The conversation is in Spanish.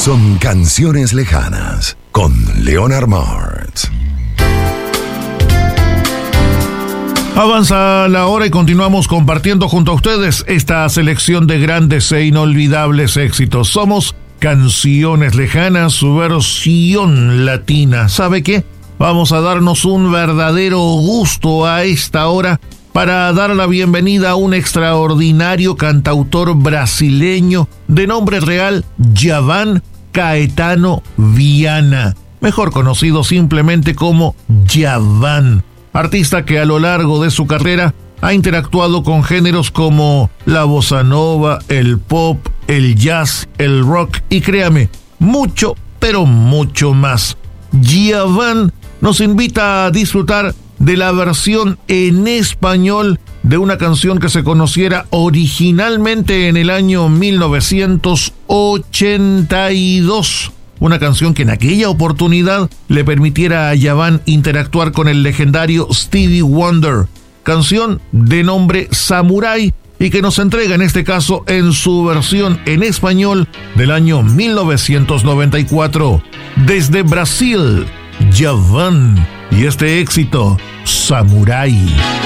son Canciones Lejanas con Leonard Martz. Avanza la hora y continuamos compartiendo junto a ustedes esta selección de grandes e inolvidables éxitos. Somos Canciones Lejanas, su versión latina. ¿Sabe qué? Vamos a darnos un verdadero gusto a esta hora para dar la bienvenida a un extraordinario cantautor brasileño de nombre real Djavan Caetano Viana, mejor conocido simplemente como Djavan. Artista que a lo largo de su carrera ha interactuado con géneros como la bossa nova, el pop, el jazz, el rock y créame, mucho, pero mucho más. Djavan nos invita a disfrutar de la versión en español de una canción que se conociera originalmente en el año 1982. Una canción que en aquella oportunidad le permitiera a Djavan interactuar con el legendario Stevie Wonder. Canción de nombre Samurai y que nos entrega en este caso en su versión en español del año 1994. Desde Brasil, Djavan y este éxito, Samurai.